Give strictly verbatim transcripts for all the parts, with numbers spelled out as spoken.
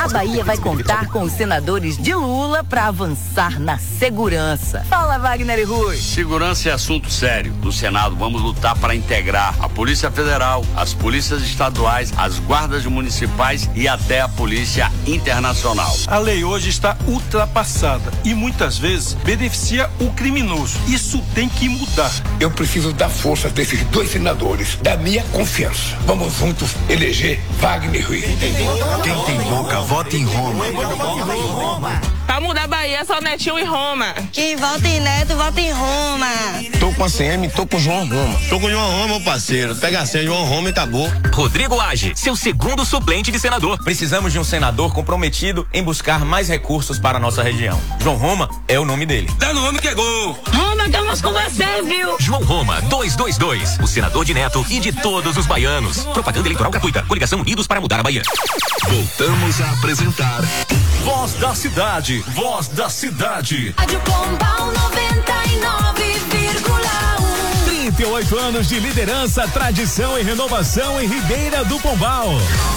A Bahia vai contar com os senadores de Lula para avançar na segurança. Fala, Wagner e Rui. Segurança é assunto sério. No Senado vamos lutar para integrar a Polícia Federal, as polícias estaduais, as guardas municipais e até a Polícia Internacional. A lei hoje está ultrapassada e muitas vezes beneficia o criminoso. Isso tem que mudar. Eu preciso da força desses dois senadores, da minha confiança. Vamos juntos eleger Wagner e Rui. Quem tem boca, vota em Roma. Pra mudar a Bahia, só Netinho e Roma. Quem vota em Neto, vota em Roma. Tô com a C M, tô com o João Roma. Tô com o João Roma, meu parceiro. Pega a senha, João Roma e acabou. Rodrigo Age, seu segundo suplente de senador. Precisamos de um senador comprometido em buscar mais recursos para a nossa região. João Roma é o nome dele. Dá no homem que é gol. Roma, estamos com você, viu? João Roma, duzentos e vinte e dois, o senador de Neto e de todos os baianos. Propaganda eleitoral gratuita. Coligação Unidos para mudar a Bahia. Voltamos a apresentar Voz da Cidade, Voz da Cidade. Rádio Pombal noventa e nove vírgula um. trinta e oito anos de liderança, tradição e renovação em Ribeira do Pombal.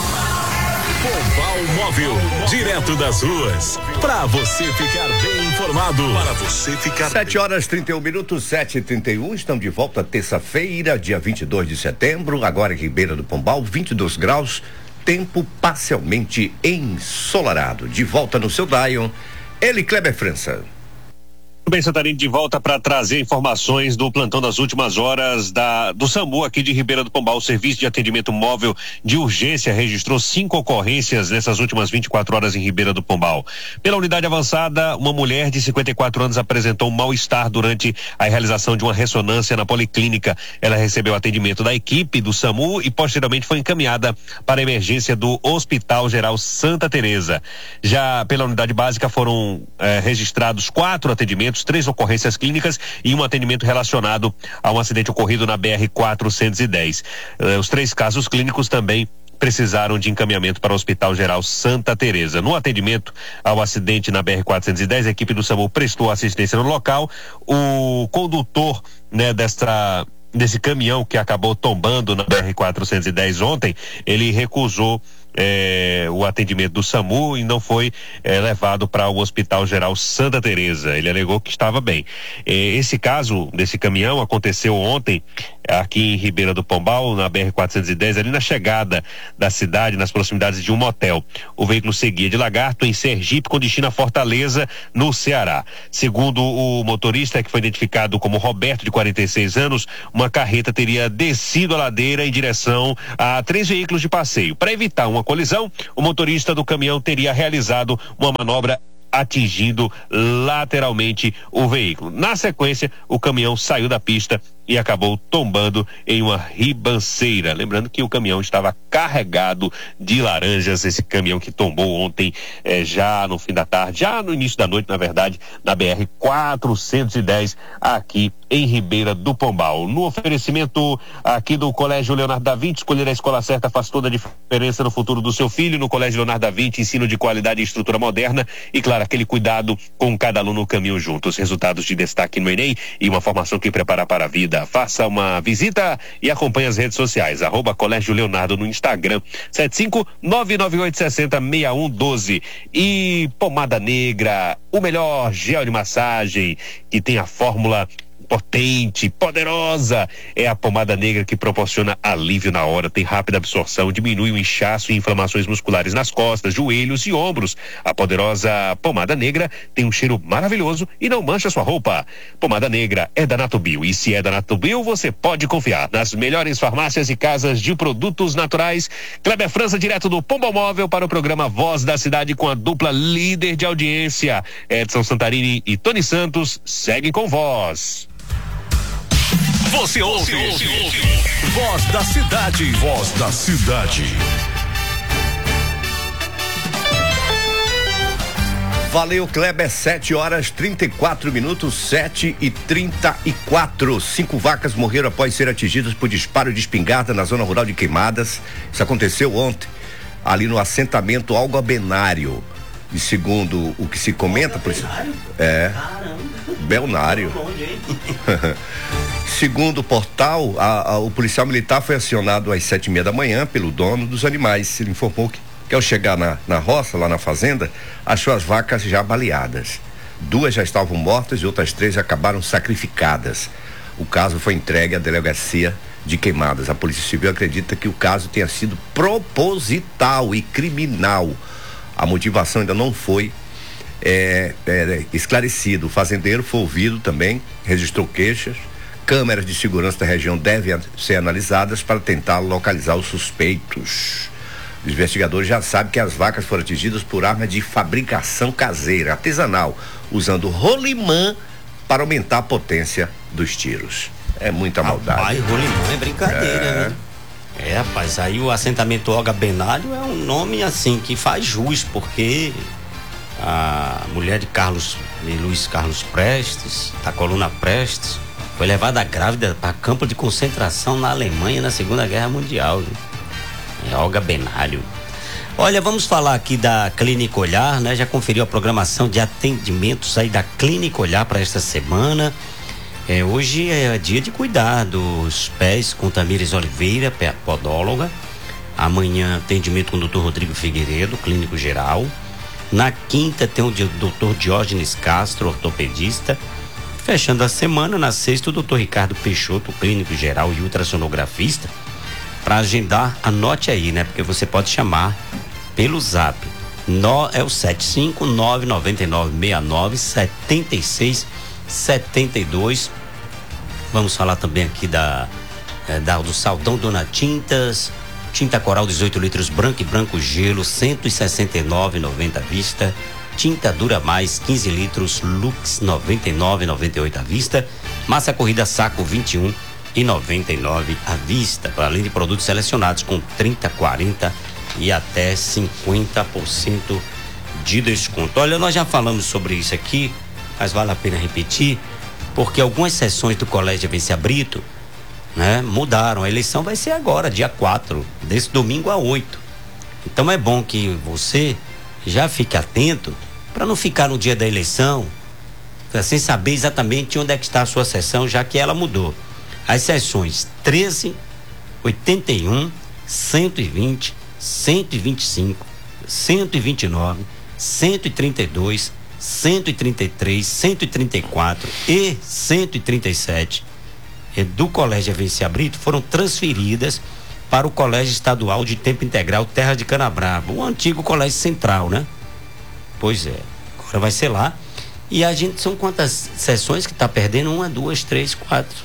Pombal Móvel, direto das ruas, para você ficar bem informado. Para você ficar sete horas trinta e um minutos, sete e trinta e um, estamos de volta terça-feira, dia vinte e dois de setembro, agora em Ribeira do Pombal, vinte e dois graus, tempo parcialmente ensolarado. De volta no seu Dion, ele, Kleber França. Bem, Santarém, de volta para trazer informações do plantão das últimas horas da, do SAMU aqui de Ribeira do Pombal. O Serviço de Atendimento Móvel de Urgência registrou cinco ocorrências nessas últimas vinte e quatro horas em Ribeira do Pombal. Pela unidade avançada, uma mulher de cinquenta e quatro anos apresentou um mal-estar durante a realização de uma ressonância na policlínica. Ela recebeu atendimento da equipe do SAMU e posteriormente foi encaminhada para a emergência do Hospital Geral Santa Teresa. Já pela unidade básica foram eh, registrados quatro atendimentos, três ocorrências clínicas e um atendimento relacionado a um acidente ocorrido na B R quatrocentos e dez. Eh, os três casos clínicos também precisaram de encaminhamento para o Hospital Geral Santa Teresa. No atendimento ao acidente na B R quatrocentos e dez, a equipe do SAMU prestou assistência no local. O condutor, né, desta desse caminhão que acabou tombando na B R quatrocentos e dez ontem, ele recusou É, o atendimento do SAMU e não foi é, levado para o Hospital Geral Santa Teresa. Ele alegou que estava bem. É, esse caso desse caminhão aconteceu ontem aqui em Ribeira do Pombal, na B R quatrocentos e dez, ali na chegada da cidade, nas proximidades de um motel. O veículo seguia de Lagarto em Sergipe com destino a Fortaleza, no Ceará. Segundo o motorista, que foi identificado como Roberto, de quarenta e seis anos, uma carreta teria descido a ladeira em direção a três veículos de passeio. Para evitar uma colisão, o motorista do caminhão teria realizado uma manobra atingindo lateralmente o veículo. Na sequência, o caminhão saiu da pista e acabou tombando em uma ribanceira. Lembrando que o caminhão estava carregado de laranjas, esse caminhão que tombou ontem, eh, já no fim da tarde, já no início da noite, na verdade, na B R quatrocentos e dez, aqui em Ribeira do Pombal. No oferecimento aqui do Colégio Leonardo da Vinci, escolher a escola certa faz toda a diferença no futuro do seu filho. No Colégio Leonardo da Vinci, ensino de qualidade e estrutura moderna e, claro, aquele cuidado com cada aluno no caminho junto. Os resultados de destaque no Enem e uma formação que prepara para a vida. Faça uma visita e acompanhe as redes sociais, arroba Colégio Leonardo no Instagram, sete cinco nove nove oito seis zero seis um um doze. E Pomada Negra, o melhor gel de massagem que tem a fórmula potente, poderosa, é a pomada negra que proporciona alívio na hora, tem rápida absorção, diminui o inchaço e inflamações musculares nas costas, joelhos e ombros. A poderosa pomada negra tem um cheiro maravilhoso e não mancha sua roupa. Pomada negra é da Natubio, e se é da Natubio, você pode confiar nas melhores farmácias e casas de produtos naturais. Kleber França, direto do Pombal Móvel, para o programa Voz da Cidade, com a dupla líder de audiência, Edson Santarini e Tony Santos. Seguem com Voz. Você ouve, Você ouve. Voz da Cidade. Voz da Cidade. Valeu, Kleber. Sete horas trinta e quatro minutos, sete e trinta e quatro. Cinco vacas morreram após serem atingidas por disparo de espingarda na zona rural de Queimadas. Isso aconteceu ontem, ali no assentamento Algobenário. E segundo o que se comenta, por isso, é Belnário. Segundo o portal, a, a, o policial militar foi acionado às sete e meia da manhã pelo dono dos animais. Ele informou que, que ao chegar na, na roça, lá na fazenda, achou as vacas já baleadas. Duas já estavam mortas e outras três acabaram sacrificadas. O caso foi entregue à delegacia de Queimadas. A Polícia Civil acredita que o caso tenha sido proposital e criminal. A motivação ainda não foi é, é, esclarecida. O fazendeiro foi ouvido também, registrou queixas. Câmeras de segurança da região devem ser analisadas para tentar localizar os suspeitos. Os investigadores já sabem que as vacas foram atingidas por arma de fabricação caseira, artesanal, usando rolimã para aumentar a potência dos tiros. É muita maldade. Rapaz, rolimã é brincadeira, é. né? É, rapaz, aí o assentamento Olga Benário é um nome assim que faz jus, porque a mulher de Carlos, de Luiz Carlos Prestes, da coluna Prestes, foi levada grávida para campo de concentração na Alemanha na Segunda Guerra Mundial. Né? É Olga Benário. Olha, vamos falar aqui da Clínica Olhar, né? Já conferiu a programação de atendimentos aí da Clínica Olhar para esta semana. É, hoje é dia de cuidar dos pés com Tamires Oliveira, podóloga. Amanhã atendimento com o doutor Rodrigo Figueiredo, clínico geral. Na quinta tem o doutor Diógenes Castro, ortopedista. Fechando a semana, na sexta, o doutor Ricardo Peixoto, clínico geral e ultrassonografista. Para agendar, anote aí, né? Porque você pode chamar pelo zap. No, é o sete cinco nove nove nove seis nove sete seis sete dois. Vamos falar também aqui da, é, da do Saldão Dona Tintas. Tinta Coral dezoito litros, branco e branco gelo, cento e sessenta e nove reais e noventa centavos à vista. Tinta Dura Mais, quinze litros, Lux noventa e nove reais e noventa e oito centavos à vista. Massa corrida saco vinte e um reais e noventa e nove centavos à vista, além de produtos selecionados com trinta, quarenta e até cinquenta por cento de desconto. Olha, nós já falamos sobre isso aqui, mas vale a pena repetir, porque algumas sessões do Colégio Evencia Brito, né, mudaram. A eleição vai ser agora, dia quatro, desse domingo a oito. Então é bom que você já fique atento para não ficar no dia da eleição sem saber exatamente onde é que está a sua sessão, já que ela mudou. As sessões treze, oitenta e um, cento e vinte, cento e vinte e cinco, cento e vinte e nove, cento e trinta e dois, cento e trinta e três, cento e trinta e quatro e cento e trinta e sete do Colégio Evencia Brito foram transferidas para o Colégio Estadual de Tempo Integral Terra de Canabrava, o antigo Colégio Central, né? Pois é, agora vai ser lá. E a gente, são quantas sessões que está perdendo? Uma, duas, três, quatro.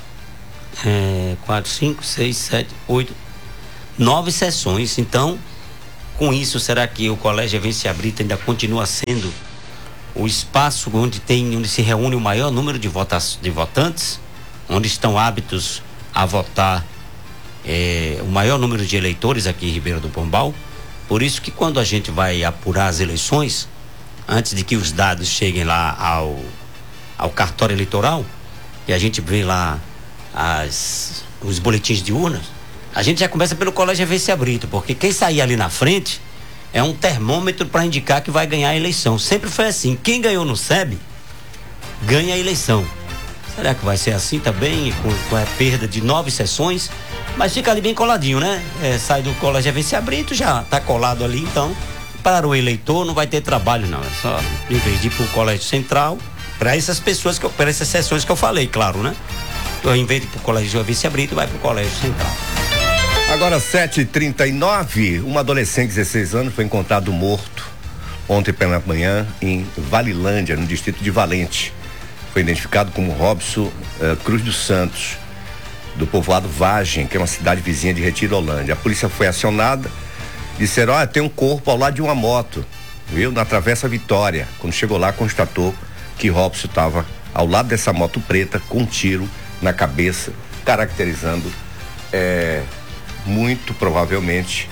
É, quatro, cinco, seis, sete, oito, nove sessões. Então, com isso, será que o Colégio Evencia Brito ainda continua sendo o espaço onde tem, onde se reúne o maior número de, vota, de votantes, onde estão aptos a votar é, o maior número de eleitores aqui em Ribeira do Pombal? Por isso que quando a gente vai apurar as eleições, antes de que os dados cheguem lá ao, ao cartório eleitoral, e a gente vê lá As, os boletins de urnas, a gente já começa pelo Colégio Evencia Brito, porque quem sair ali na frente é um termômetro para indicar que vai ganhar a eleição. Sempre foi assim, quem ganhou no S E B ganha a eleição. Será que vai ser assim também, com, com a perda de nove sessões? Mas fica ali bem coladinho, né? É, sai do Colégio Evencia Brito, já tá colado ali, então para o eleitor não vai ter trabalho não, é só, em vez de ir pro Colégio Central, para essas pessoas, que eu, para essas sessões que eu falei, claro, né? Em vez de ir pro Colégio Evencia Brito, vai pro Colégio Central. Agora sete e trinta e nove, uma adolescente de dezesseis anos foi encontrado morto ontem pela manhã em Valilândia, no distrito de Valente. Foi identificado como Robson uh, Cruz dos Santos, do povoado Vagem, que é uma cidade vizinha de Retirolândia. A polícia foi acionada, disseram, olha, tem um corpo ao lado de uma moto, viu, na Travessa Vitória. Quando chegou lá, constatou que Robson estava ao lado dessa moto preta com um tiro na cabeça, caracterizando é, muito provavelmente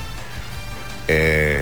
é,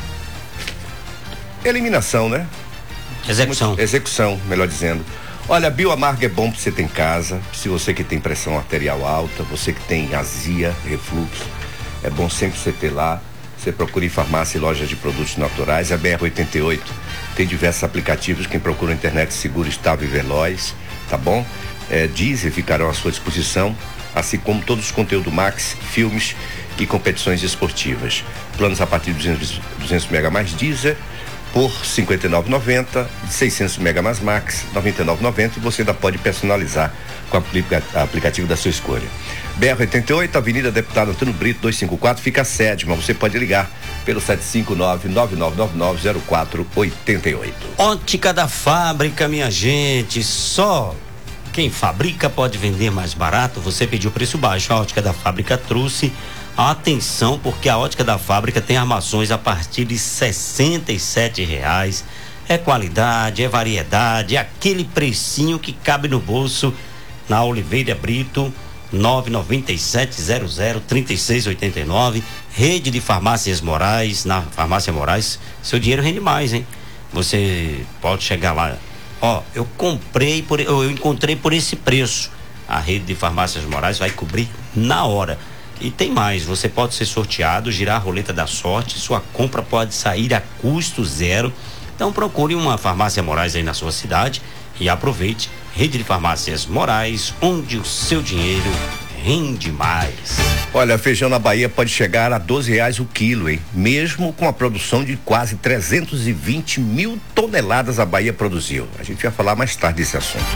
eliminação, né? Execução. Muito, execução, melhor dizendo. Olha, Bioamargo é bom para você ter em casa, se você que tem pressão arterial alta, você que tem azia, refluxo, é bom sempre você ter lá. Você procura em farmácia e lojas de produtos naturais. A B R oitenta e oito tem diversos aplicativos, quem procura a internet seguro, estável e veloz, tá bom? É, Deezer ficarão à sua disposição, assim como todos os conteúdos Max, filmes e competições esportivas. Planos a partir de duzentos mega mais diesel por cinquenta e nove reais e noventa centavos, de seiscentos mega mais max, noventa e nove reais e noventa centavos, e você ainda pode personalizar com o aplica- aplicativo da sua escolha. B R oitenta e oito, Avenida Deputado Antônio Brito, duzentos e cinquenta e quatro, fica a sede, mas você pode ligar pelo sete cinco nove, nove nove nove nove, zero quatro oito oito. Ótica da Fábrica, minha gente, só quem fabrica pode vender mais barato. Você pediu preço baixo, a Ótica da Fábrica trouxe. Atenção, porque a Ótica da Fábrica tem armações a partir de sessenta e sete reais. É qualidade, é variedade, é aquele precinho que cabe no bolso. Na Oliveira Brito, nove nove sete zero zero três seis oito nove. Rede de Farmácias Moraes. Na Farmácia Moraes, seu dinheiro rende mais, hein? Você pode chegar lá. Ó, eu comprei, por, eu encontrei por esse preço. A Rede de Farmácias Moraes vai cobrir na hora. E tem mais, você pode ser sorteado, girar a roleta da sorte, sua compra pode sair a custo zero. Então procure uma Farmácia Moraes aí na sua cidade e aproveite. Rede de Farmácias Moraes, onde o seu dinheiro rende mais. Olha, feijão na Bahia pode chegar a doze reais o quilo, hein? Mesmo com a produção de quase trezentos e vinte mil toneladas a Bahia produziu. A gente vai falar mais tarde desse assunto.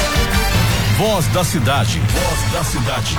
Voz da cidade, voz da cidade.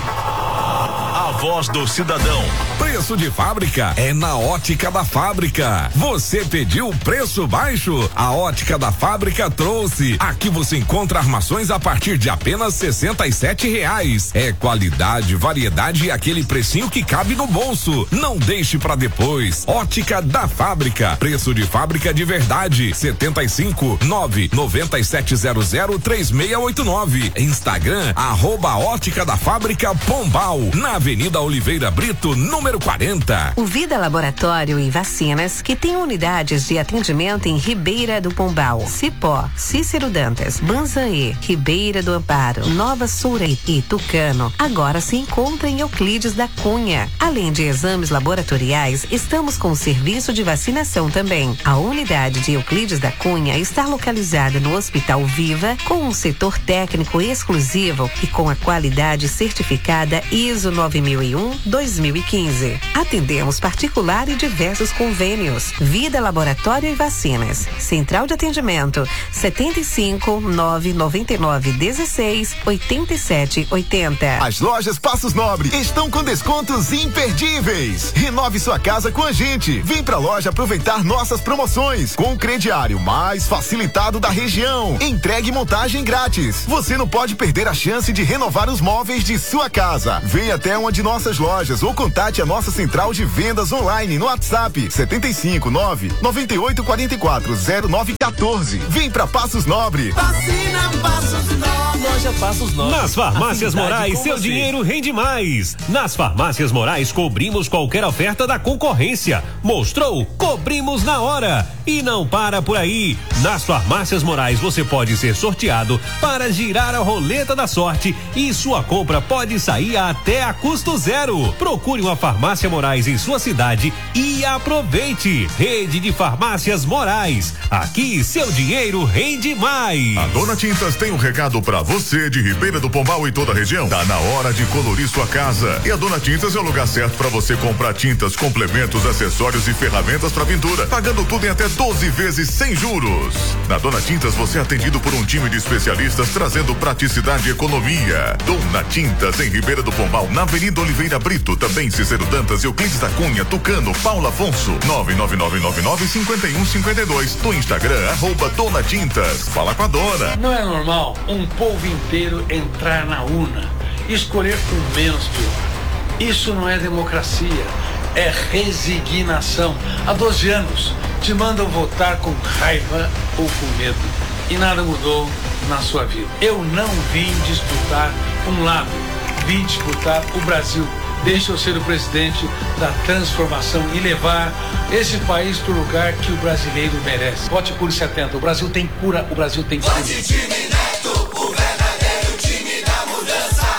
A voz do cidadão. Preço de fábrica é na Ótica da Fábrica. Você pediu preço baixo? A Ótica da Fábrica trouxe. Aqui você encontra armações a partir de apenas sessenta e sete reais. É qualidade, variedade e aquele precinho que cabe no bolso. Não deixe pra depois. Ótica da Fábrica. Preço de fábrica de verdade. setenta e cinco, nove nove sete zero zero três seis oito nove. Instagram, arroba Ótica da Fábrica Pombal. Na Avenida Oliveira Brito, número quarenta. O Vida Laboratório e Vacinas, que tem unidades de atendimento em Ribeira do Pombal, Cipó, Cícero Dantas, Banzaê, Ribeira do Amparo, Nova Sura e Tucano, agora se encontra em Euclides da Cunha. Além de exames laboratoriais, estamos com o serviço de vacinação também. A unidade de Euclides da Cunha está localizada no Hospital Viva, com um setor técnico exclusivo e com a qualidade certificada I S O nove mil e um dois mil e quinze. Atendemos particular e diversos convênios. Vida Laboratório e Vacinas. Central de atendimento setenta e cinco, nove noventa e nove, dezesseis, oitenta e sete, oitenta. As lojas Passos Nobre estão com descontos imperdíveis. Renove sua casa com a gente. Vem pra loja aproveitar nossas promoções com o crediário mais facilitado da região. Entregue e montagem grátis. Você não pode perder a chance de renovar os móveis de sua casa. Venha até uma de nossas lojas ou contate a nossa central de vendas online no WhatsApp setenta e cinco, nove noventa e oito, quarenta e quatro, zero nove quatorze. Vem pra Passos Nobre. Vacina Passos Nobre. Loja Passos Nobre. Nas Farmácias Moraes, seu você. dinheiro rende mais. Nas Farmácias Moraes, cobrimos qualquer oferta da concorrência. Mostrou? Cobrimos na hora. E não para por aí. Nas Farmácias Moraes, você pode ser sorteado para girar a roleta da sorte e sua compra pode sair até a custo zero. Procure uma Farmácia Moraes em sua cidade e aproveite. Rede de Farmácias Moraes. Aqui seu dinheiro rende mais. A Dona Tintas tem um recado pra você de Ribeira do Pombal e toda a região. Tá na hora de colorir sua casa. E a Dona Tintas é o lugar certo pra você comprar tintas, complementos, acessórios e ferramentas pra pintura, pagando tudo em até doze vezes sem juros. Na Dona Tintas você é atendido por um time de especialistas trazendo praticidade e economia. Dona Tintas em Ribeira do Pombal, na Avenida Oliveira Brito, também Cícero Dantas, Euclides da Cunha, Tucano, Paula Afonso, nove nove nove nove nove cinco um cinco dois. No Instagram, arroba Dona Tintas. Fala com a dona. Não é normal um povo inteiro entrar na urna e escolher o menos pior. Isso não é democracia, é resignação. Há doze anos te mandam votar com raiva ou com medo e nada mudou na sua vida. Eu não vim disputar um lado, vim disputar o Brasil. Deixa eu ser o presidente da transformação e levar esse país para o lugar que o brasileiro merece. Vote por setenta. O Brasil tem cura, o Brasil tem cura. Vote time Neto, o verdadeiro time da mudança.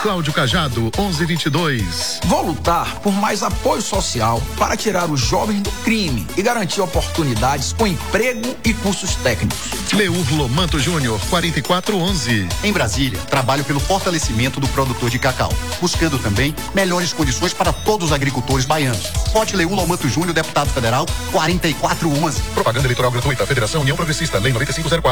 Cláudio Cajado, onze vinte e dois. Vou lutar por mais apoio social para tirar os jovens do crime e garantir oportunidades com emprego e cursos técnicos. Leur Lomanto Júnior, quarenta e quatro onze. Em Brasília, trabalho pelo fortalecimento do produtor de cacau, buscando também melhores condições para todos os agricultores baianos. Vote Leur Lomanto Júnior, deputado federal, quarenta e quatro onze. Propaganda eleitoral gratuita, Federação União Progressista, Lei noventa e cinco zero quatro.